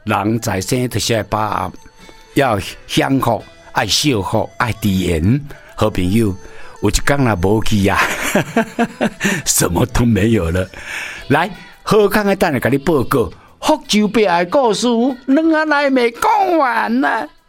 人在生就是要把握，要享福，爱惜福，爱知恩。好朋友，有一天若无去啊，什么都没有了。来，好康的等下甲你报告，福州白的故事，两下来未讲完呢。